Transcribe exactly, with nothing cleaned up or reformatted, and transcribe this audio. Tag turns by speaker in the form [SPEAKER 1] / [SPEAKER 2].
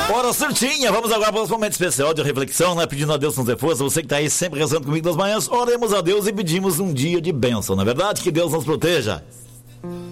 [SPEAKER 1] Hora certinha, vamos agora para o nosso momento especial de reflexão, né? Pedindo a Deus nos dê força, você que está aí sempre rezando comigo nas manhãs, oremos a Deus e pedimos um dia de bênção, não é verdade? Que Deus nos proteja.